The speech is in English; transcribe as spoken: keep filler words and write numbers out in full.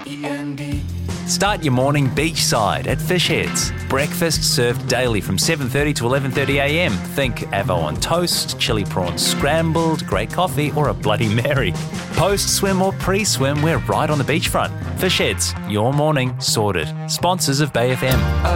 E N D. Start your morning beachside at Fish Heads. Breakfast served daily from seven thirty to eleven thirty a m. Think avo on toast, chili prawns scrambled, great coffee or a Bloody Mary. Post-swim or pre-swim, we're right on the beachfront. Fish Heads, your morning sorted. Sponsors of Bay F M.